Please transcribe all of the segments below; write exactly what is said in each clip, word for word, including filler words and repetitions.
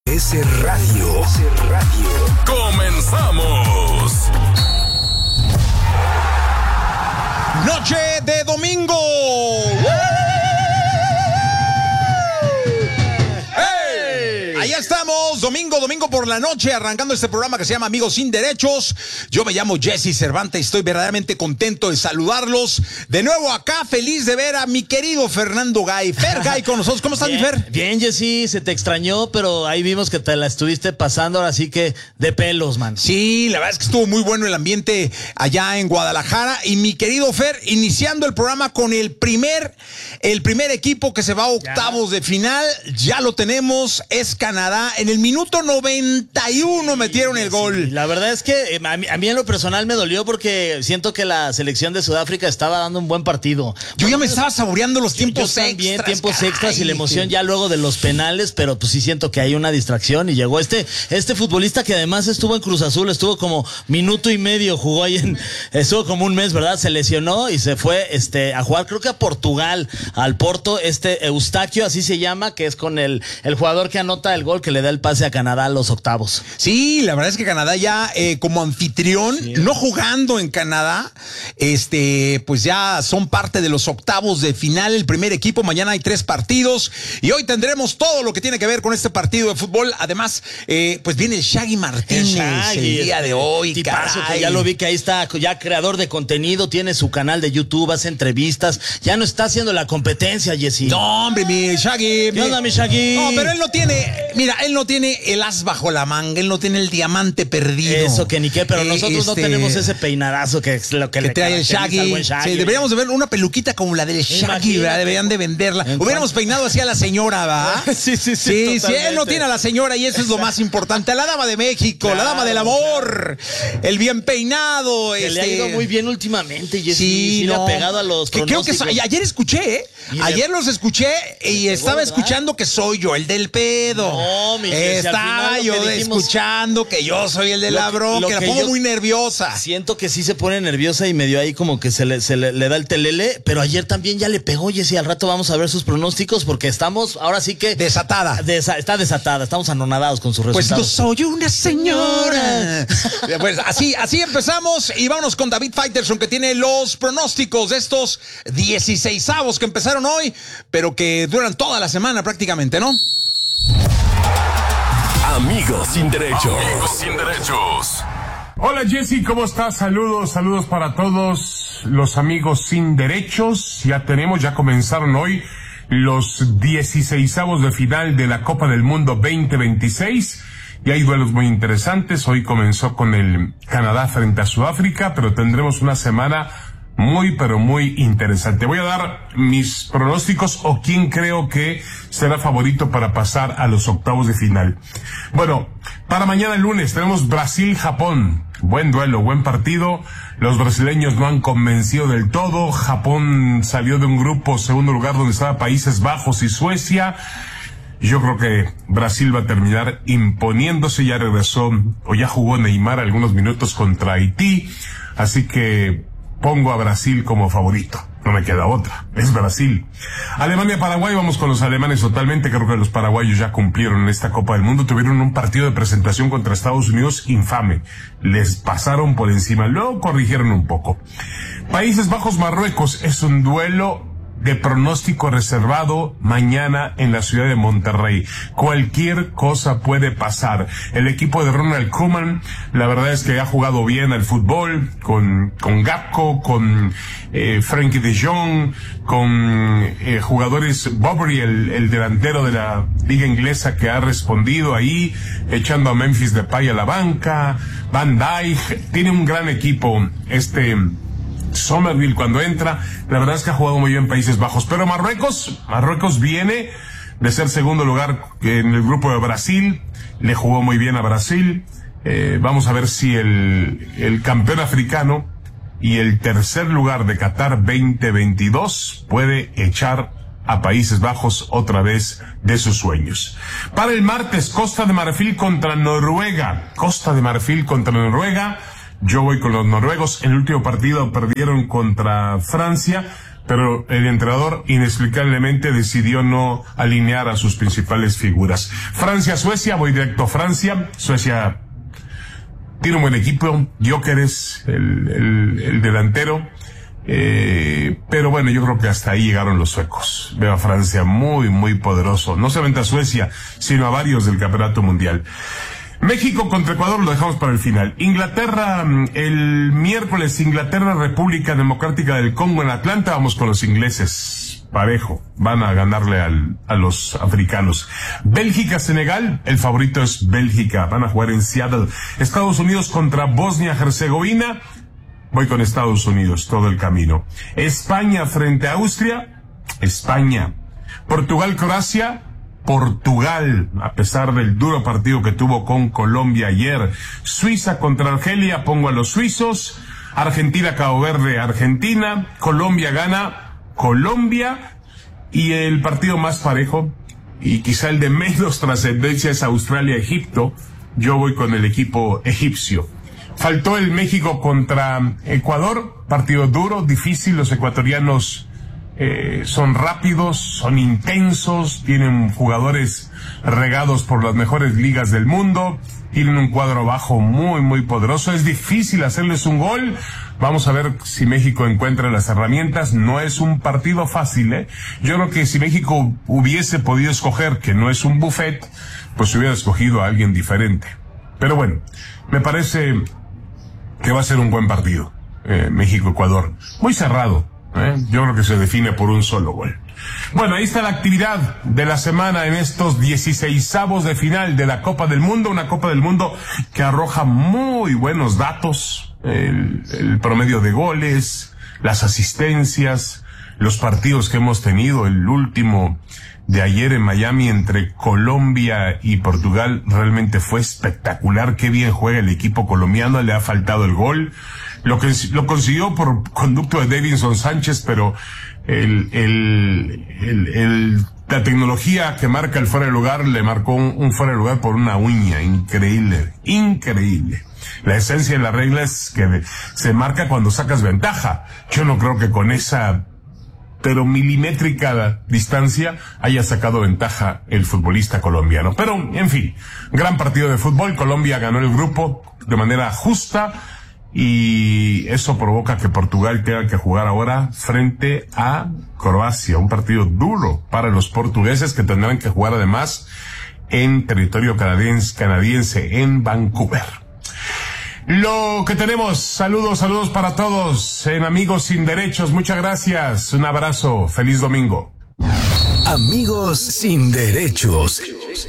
S Radio. S Radio. ¡Comenzamos! Noche de domingo. Allá estamos, domingo, domingo por la noche, arrancando este programa que se llama Amigos Sin Derechos. Yo me llamo Jesse Cervantes y estoy verdaderamente contento de saludarlos. De nuevo acá, feliz de ver a mi querido Fernando Gay. Fer Gay con nosotros, ¿cómo estás, bien, mi Fer? Bien, Jesse, se te extrañó, pero ahí vimos que te la estuviste pasando, ahora sí que de pelos, man. Sí, la verdad es que estuvo muy bueno el ambiente allá en Guadalajara. Y mi querido Fer, iniciando el programa con el primer, el primer equipo que se va a octavos ya. de final. Ya lo tenemos, es Canadá. En el minuto noventa y uno sí, metieron el gol. Sí, la verdad es que eh, a, mí, a mí en lo personal me dolió porque siento que la selección de Sudáfrica estaba dando un buen partido. Yo bueno, ya me estaba saboreando los tiempos yo, yo también, extras. tiempos caray. extras y la emoción ya luego de los penales, pero pues sí siento que hay una distracción y llegó este, este futbolista que además estuvo en Cruz Azul, estuvo como minuto y medio, jugó ahí en, estuvo como un mes, ¿verdad? Se lesionó y se fue este a jugar, creo que a Portugal, al Porto, este Eustaquio, así se llama, que es con el, el jugador que anota el gol que le da el pase a Canadá a los octavos. Sí, la verdad es que Canadá ya eh, como anfitrión, sí. no jugando en Canadá, este, pues ya son parte de los octavos de final, el primer equipo. Mañana hay tres partidos y hoy tendremos todo lo que tiene que ver con este partido de fútbol. Además, eh, pues viene el Shaggy Martínez el, Shaggy, el día de hoy, tipazo, que ya lo vi que ahí está, ya creador de contenido, tiene su canal de YouTube, hace entrevistas, ya no está haciendo la competencia, Jesse. No, hombre, mi Shaggy. ¿Qué onda, mi Shaggy? No, pero él no tiene, mira, él no tiene el as bajo la manga, él no tiene el diamante perdido. Eso que ni qué, pero eh, nosotros este, no tenemos ese peinadazo que es lo que, que le trae el Shaggy. Shaggy. Sí, deberíamos de ver una peluquita como la del Shaggy, ¿verdad? Deberían de venderla. Hubiéramos peinado así a la señora, ¿va? Sí, sí, sí. Sí, sí, él no tiene a la señora y eso es lo más importante. A la dama de México, claro, la dama del amor, claro. El bien peinado. Que este... le ha ido muy bien últimamente, Jesse. Sí, sí no. le ha pegado a los que creo que so... ayer escuché, ¿eh? Ayer le... los escuché y estaba ¿verdad? escuchando que soy yo el del pedo. No, mi Estaba yo dijimos... escuchando que yo soy el de la bronca, que la pongo muy nerviosa. Siento que sí se pone nerviosa y medio ahí como que se le, se le, le da el telele, pero ayer también ya le pegó, Jesse. Al rato vamos a ver sus pronósticos porque estamos, ahora sí que... Desatada. Desa, está desatada, estamos anonadados con sus resultados. Pues yo soy una señora. Pues así, así empezamos y vámonos con David Faitelson, que tiene los pronósticos de estos dieciseisavos que empezaron hoy, pero que duran toda la semana prácticamente, ¿no? Amigos sin derechos. Amigos sin derechos. Hola Jesse, ¿cómo estás? Saludos, saludos para todos los amigos sin derechos. Ya tenemos, ya comenzaron hoy los dieciseisavos de final de la Copa del Mundo veinte veintiséis. Y hay duelos muy interesantes. Hoy comenzó con el Canadá frente a Sudáfrica, pero tendremos una semana muy, pero muy interesante. Voy a dar mis pronósticos o quién creo que será favorito para pasar a los octavos de final. Bueno, para mañana el lunes tenemos Brasil-Japón. Buen duelo, buen partido. Los brasileños no han convencido del todo. Japón salió de un grupo segundo lugar donde estaba Países Bajos y Suecia. Yo creo que Brasil va a terminar imponiéndose. Ya regresó o ya jugó Neymar algunos minutos contra Haití. Así que pongo a Brasil como favorito. No me queda otra. Es Brasil. Alemania-Paraguay, vamos con los alemanes totalmente. Creo que los paraguayos ya cumplieron en esta Copa del Mundo. Tuvieron un partido de presentación contra Estados Unidos infame. Les pasaron por encima. Luego corrigieron un poco. Países Bajos-Marruecos es un duelo de pronóstico reservado mañana en la ciudad de Monterrey. Cualquier cosa puede pasar. El equipo de Ronald Koeman, la verdad es que ha jugado bien al fútbol, con, con Gakpo, con eh, Frenkie de Jong, con eh, jugadores, Bobry, el, el delantero de la liga inglesa que ha respondido ahí, echando a Memphis Depay a la banca, Van Dijk, tiene un gran equipo este Somerville cuando entra. La verdad es que ha jugado muy bien Países Bajos, pero Marruecos, Marruecos viene de ser segundo lugar en el grupo de Brasil, le jugó muy bien a Brasil. Eh, vamos a ver si el, el campeón africano y el tercer lugar de Qatar veinte veintidós puede echar a Países Bajos otra vez de sus sueños. Para el martes, Costa de Marfil contra Noruega. Costa de Marfil contra Noruega. Yo voy con los noruegos. En el último partido perdieron contra Francia, pero el entrenador inexplicablemente decidió no alinear a sus principales figuras. Francia-Suecia, voy directo a Francia. Suecia tiene un buen equipo, Gyökeres, el, el, el delantero, eh, pero bueno, yo creo que hasta ahí llegaron los suecos. Veo a Francia muy, muy poderoso, no solamente a Suecia, sino a varios del campeonato mundial. México contra Ecuador lo dejamos para el final. Inglaterra, el miércoles, Inglaterra, República Democrática del Congo en Atlanta. Vamos con los ingleses. Parejo. Van a ganarle al, a los africanos. Bélgica, Senegal. El favorito es Bélgica. Van a jugar en Seattle. Estados Unidos contra Bosnia-Herzegovina. Voy con Estados Unidos todo el camino. España frente a Austria. España. Portugal, Croacia. Portugal, a pesar del duro partido que tuvo con Colombia ayer. Suiza contra Argelia, pongo a los suizos. Argentina, Cabo Verde, Argentina. Colombia gana, Colombia. Y el partido más parejo, y quizá el de menos trascendencia, es Australia-Egipto. Yo voy con el equipo egipcio. Faltó el México contra Ecuador, partido duro, difícil. Los ecuatorianos Eh, son rápidos, son intensos, tienen jugadores regados por las mejores ligas del mundo, tienen un cuadro bajo muy, muy poderoso. Es difícil hacerles un gol. Vamos a ver si México encuentra las herramientas. No es un partido fácil, ¿eh? Yo creo que si México hubiese podido escoger, que no es un buffet, pues hubiera escogido a alguien diferente. Pero bueno, me parece que va a ser un buen partido. Eh, México-Ecuador. Muy cerrado. ¿Eh? Yo creo que se define por un solo gol. Bueno, ahí está la actividad de la semana en estos dieciseisavos de final de la Copa del Mundo, una Copa del Mundo que arroja muy buenos datos, el, el promedio de goles, las asistencias, los partidos que hemos tenido, el último de ayer en Miami entre Colombia y Portugal realmente fue espectacular. Qué bien juega el equipo colombiano, le ha faltado el gol. Lo que lo consiguió por conducto de Davinson Sánchez, pero el, el, el, el, la tecnología que marca el fuera de lugar le marcó un, un fuera de lugar por una uña. Increíble, increíble. La esencia de la regla es que se marca cuando sacas ventaja. Yo no creo que con esa pero milimétrica distancia haya sacado ventaja el futbolista colombiano. Pero, en fin, gran partido de fútbol. Colombia ganó el grupo de manera justa y eso provoca que Portugal tenga que jugar ahora frente a Croacia. Un partido duro para los portugueses, que tendrán que jugar además en territorio canadiense, canadiense en Vancouver. Lo que tenemos, saludos, saludos para todos en Amigos Sin Derechos. Muchas gracias, un abrazo, feliz domingo. Amigos Sin Derechos.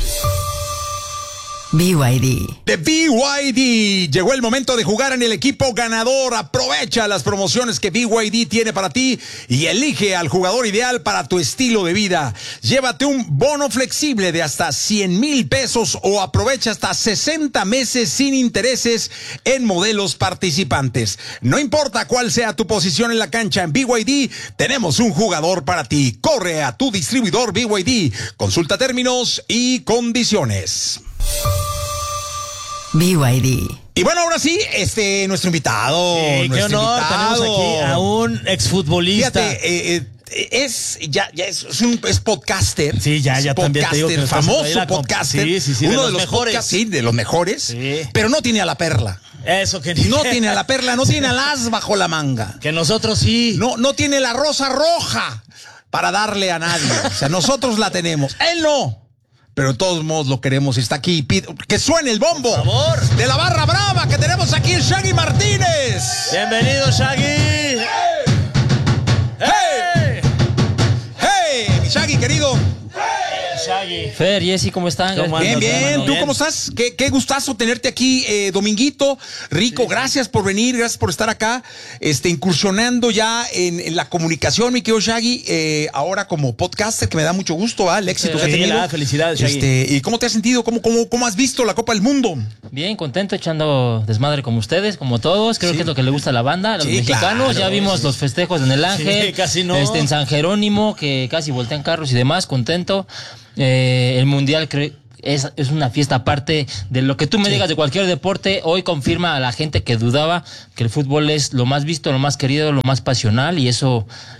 B Y D. De B Y D. Llegó el momento de jugar en el equipo ganador. Aprovecha las promociones que B Y D tiene para ti y elige al jugador ideal para tu estilo de vida. Llévate un bono flexible de hasta cien mil pesos o aprovecha hasta sesenta meses sin intereses en modelos participantes. No importa cuál sea tu posición en la cancha, en B Y D tenemos un jugador para ti. Corre a tu distribuidor B Y D. Consulta términos y condiciones. B Y D. Y bueno, ahora sí, este, nuestro invitado. Sí, qué nuestro honor, invitado. tenemos aquí a un exfutbolista. Fíjate, eh, eh, es, ya, ya es, es un es podcaster. Sí, ya, ya es también te digo que podcaster, nos pasó ahí famoso la comp- podcaster. Sí, sí, sí, de uno los de los mejores. podcasts, sí, de los mejores. Sí. Pero no tiene a la perla. Eso que ni- No tiene a la perla, no tiene al as bajo la manga. Que nosotros sí. No, no tiene la rosa roja para darle a nadie. O sea, nosotros la tenemos. Él no. Pero de todos modos lo queremos y está aquí. Que suene el bombo. Por favor. De la barra brava que tenemos aquí, el Shaggy Martínez. Bienvenido, Shaggy. ¡Hey! ¡Hey! ¡Hey! Mi Shaggy, querido. Shaggy. Fer, Jessy, ¿cómo están? ¿Cómo Bien, andas, bien. hermano? ¿Tú Bien. cómo estás? Qué, qué gustazo tenerte aquí, eh, Dominguito. Rico, gracias por venir, gracias por estar acá, este, incursionando ya en, en la comunicación, mi querido Shaggy, eh, ahora como podcaster, que me da mucho gusto, ¿va? El éxito Sí, que ha tenido. la felicidades, Shaggy. Este, ¿y cómo te has sentido? ¿Cómo, cómo, cómo has visto la Copa del Mundo? Bien, contento, echando desmadre como ustedes, como todos. Creo Sí. que es lo que le gusta a la banda, a los Sí, mexicanos. claro, ya vimos sí. los festejos en el Ángel, Sí, casi no. este, en San Jerónimo, que casi voltean carros y demás, contento. Eh, el Mundial creo es, es una fiesta aparte de lo que tú me Sí. digas de cualquier deporte. Hoy confirma a la gente que dudaba que el fútbol es lo más visto, lo más querido, lo más pasional, y eso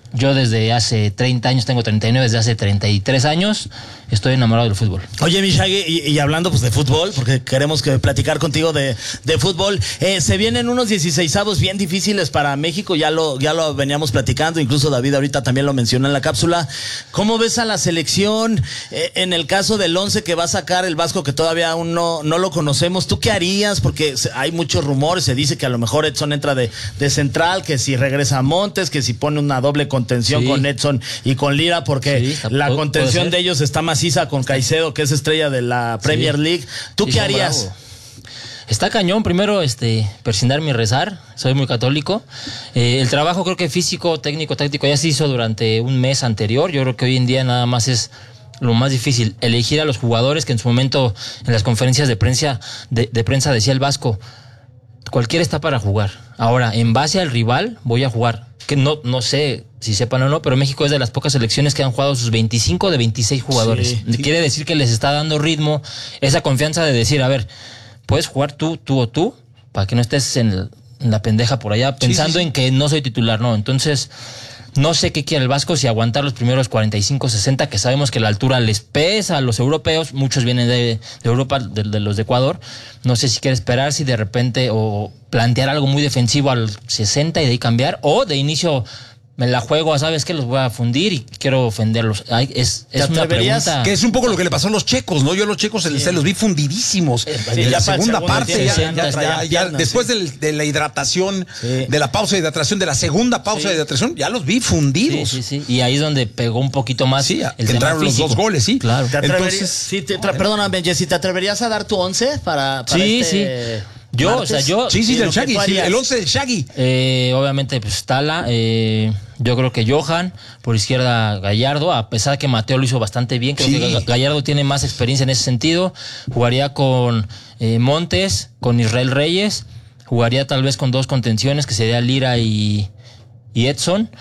yo desde hace treinta años, tengo treinta y nueve, desde hace treinta y tres años, estoy enamorado del fútbol. Oye, mi Shaggy, y, y hablando pues de fútbol, porque queremos que platicar contigo de, de fútbol, eh, se vienen unos dieciseisavos bien difíciles para México, ya lo, ya lo veníamos platicando, incluso David ahorita también lo mencionó en la cápsula. ¿Cómo ves a la selección eh, en el caso del once que va a sacar el Vasco, que todavía aún no, no lo conocemos? ¿Tú qué harías? Porque hay muchos rumores, se dice que a lo mejor Edson entra de, de central, que si regresa a Montes, que si pone una doble contención sí. con Edson y con Lira, porque sí, la contención de ellos está maciza con Caicedo, que es estrella de la Premier sí. League. ¿Tú sí, qué harías? Bravo. Está cañón, primero este, persignarme y rezar, soy muy católico. Eh, el trabajo creo que físico, técnico, táctico ya se hizo durante un mes anterior, yo creo que hoy en día nada más es lo más difícil, elegir a los jugadores, que en su momento en las conferencias de prensa, de, de prensa decía el Vasco, cualquiera está para jugar. Ahora, en base al rival, voy a jugar. Que no, no sé si sepan o no, pero México es de las pocas selecciones que han jugado sus veinticinco de veintiséis jugadores. Sí, sí. Quiere decir que les está dando ritmo, esa confianza de decir, a ver, puedes jugar tú, tú o tú, para que no estés en, el, en la pendeja por allá pensando sí, sí, sí. en que no soy titular, no. Entonces, no sé qué quiere el Vasco, si aguantar los primeros cuarenta y cinco, sesenta, que sabemos que la altura les pesa a los europeos, muchos vienen de, de Europa, de, de los de Ecuador. No sé si quiere esperar, si de repente, o plantear algo muy defensivo al sesenta y de ahí cambiar, o de inicio me la juego, ¿sabes qué? Los voy a fundir y quiero ofenderlos. Ay, es es una pregunta. Que es un poco lo que le pasó a los checos, ¿no? Yo a los checos sí. se los vi fundidísimos. Sí, en la segunda parte, ya, ya, ya, ya, ya después sí. del, de la hidratación, sí. de la pausa de hidratación, de la segunda pausa sí. de hidratación, ya los vi fundidos. Sí, sí, sí. Y ahí es donde pegó un poquito más sí, el que entraron los dos goles, sí. Claro. ¿Te Entonces, sí, te, perdóname, Jessy, ¿te atreverías a dar tu once para, para sí, este... sí. Yo, martes? o sea, yo... Sí, sí, del Shaggy, sí, el once del Shaggy. Eh, obviamente, pues, Tala, eh, yo creo que Johan, por izquierda Gallardo, a pesar que Mateo lo hizo bastante bien, creo sí. que Gallardo tiene más experiencia en ese sentido. Jugaría con eh, Montes, con Israel Reyes, jugaría tal vez con dos contenciones, que sería Lira y, y Edson.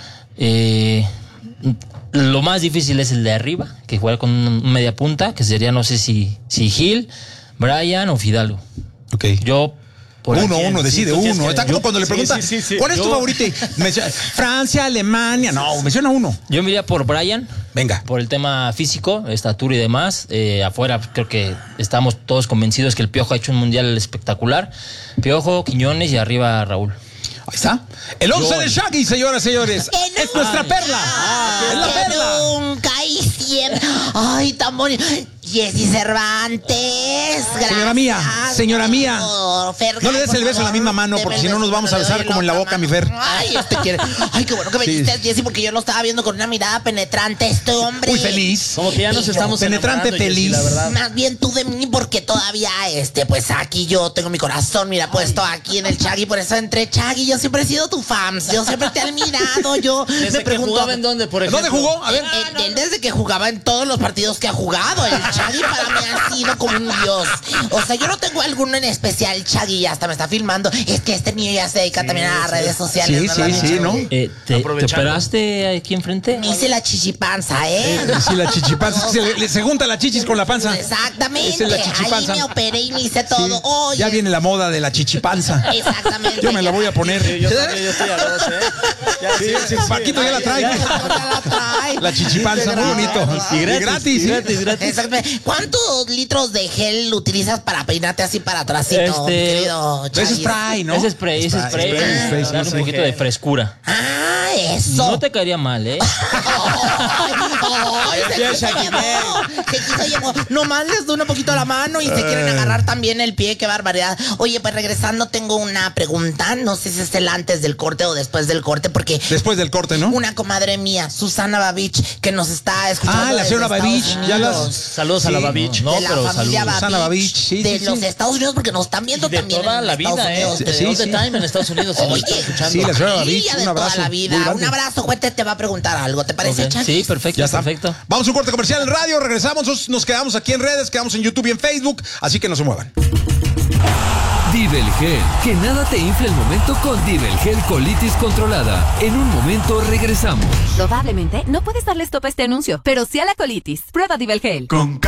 Eh, lo más difícil es el de arriba, que jugaría con un media punta, que sería, no sé si, si Gil, Brian o Fidalgo. Okay. Yo por uno, aquí, uno, decide sí, uno. Está como cuando le preguntan, sí, sí, sí, sí. ¿cuál es yo... tu favorito? Francia, Alemania. No, menciona uno. Yo me iría por Brian. Venga. Por el tema físico, estatura y demás. Eh, afuera creo que estamos todos convencidos que el Piojo ha hecho un mundial espectacular. Piojo, Quiñones y arriba Raúl. Ahí está. El once de Shaggy, señoras y señores. No, es nuestra perla. Ah, es la perla. Nunca y siempre. Ay, tan bonito. Jessy Cervantes. Gracias. Señora mía, señora mía. Fer, no le des el beso en la misma mano, porque si no nos vamos a besar como en la boca, mi Fer. Ay, este quiere. Ay, qué bueno que me sí. dijiste, Jessy, porque yo lo estaba viendo con una mirada penetrante, este hombre. Muy feliz. Como que ya nos estamos penetrante, feliz. Jessy, la verdad. Más bien tú de mí, porque todavía, este, pues aquí yo tengo mi corazón, mira, puesto aquí en el Shaggy, por eso entré Shaggy. Yo siempre he sido tu fans, yo siempre te he admirado. Yo desde me pregunto. ¿Jugaba en dónde, por ejemplo? ¿Dónde jugó? A ver. Él, él desde que jugaba en todos los partidos que ha jugado. El Shaggy para mí ha sido como un dios. O sea, yo no tengo alguno en especial, Shaggy, hasta me está filmando. Es que este niño ya se dedica sí, también a las redes sociales. Sí, ¿no? sí, sí, ¿no? Eh, ¿te, ¿Te operaste aquí enfrente? Me hice la chichipanza, ¿eh? eh sí, la chichipanza. No, se, se junta la chichis con la panza. Exactamente. Es la chichipanza. Ahí me operé y me hice todo. Sí, Oye. ya viene la moda de la chichipanza. Exactamente. Yo me la voy a poner. Sí, yo también, yo estoy a dos, ¿eh? Ya, sí, sí, sí, Paquito ya la trae. Ya, ya la trae. La chichipanza, muy bonito. Y gratis, y gratis, ¿sí? gratis, gratis. Exactamente. ¿Cuántos litros de gel utilizas para peinarte así para atrásito, este, querido Ese es spray, ¿no? Ese spray, ese spray. spray, spray, spray, Dar sí, un sí. poquito de frescura. Ah, eso. No te caería mal, ¿eh? Ay, ay, se quiso llevar. Se quiso llevar. Nomás les doy un poquito la mano y se quieren agarrar también el pie. Qué barbaridad. Oye, pues regresando tengo una pregunta. No sé si es el antes del corte o después del corte, porque... Después del corte, ¿no? Una comadre mía, Susana Babich, que nos está escuchando. Ah, la señora Babich. Ya las... Saludos sí, a la Babich. No, de la pero familia saludos. Babich, Babich, sí, de sí, los sí. Estados Unidos, porque nos están viendo de también toda en la Estados vida, Unidos. ¿eh? De sí, all the sí. time en Estados Unidos. Oye, sí, la señora Babich, de un toda abrazo. la vida. Un abrazo, Juete, te va a preguntar algo. ¿Te parece, Okay. Shaggy? Sí, perfecto, Ya está. perfecto. Vamos a un corte comercial en radio, regresamos, nos quedamos aquí en redes, quedamos en YouTube y en Facebook, así que no se muevan. Divel Gel, que nada te infle el momento con Divel Gel Colitis Controlada. En un momento regresamos. Probablemente no puedes darle stop a este anuncio, pero sí a la colitis. Prueba Divel Gel. Con